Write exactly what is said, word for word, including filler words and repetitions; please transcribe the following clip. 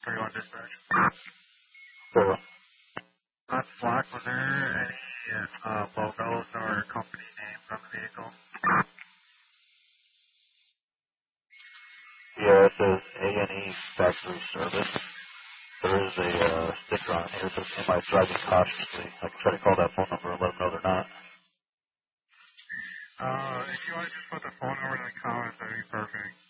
thirty-one dispatch. Hello. On Slack, was there any uh, logos or company names on the vehicle? Yeah, it says A and E Factory Service. There is a uh, sticker on here that says, am I driving cautiously? I can try to call that phone number and let them know they're not. Uh, if you want to just put the phone number in the comments, that'd be perfect.